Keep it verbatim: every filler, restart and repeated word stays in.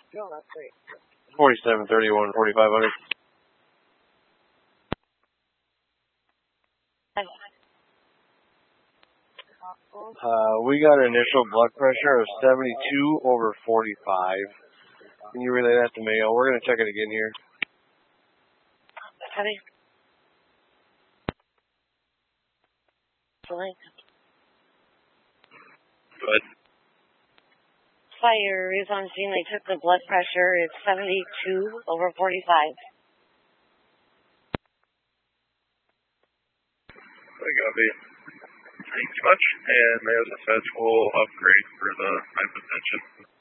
No, that's great. forty-seven thirty-one, forty-five hundred. Uh, we got an initial blood pressure of seventy-two over forty-five. Can you relay that to Mayo? We're going to check it again here. Honey. Good. Fire is on scene. They took the blood pressure. It's seventy-two over forty-five. I copy. Thank you much. And there's a schedule upgrade for the hypertension.